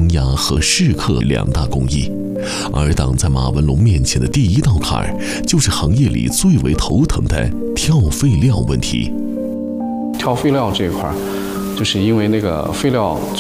升压和试刻2大工艺，而挡在马文龙面前的第一道坎儿，就是行业里最为头疼的跳废料问题。 跳废料这一块，就是因为那个废料